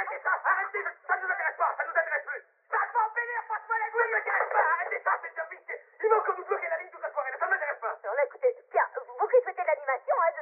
arrêtez ça, arrêtez, ça ne nous intéresse pas, ça nous intéresse plus. Ça va pénir, passe-moi les couilles, ça ne m'intéresse pas, arrêtez ça, c'est de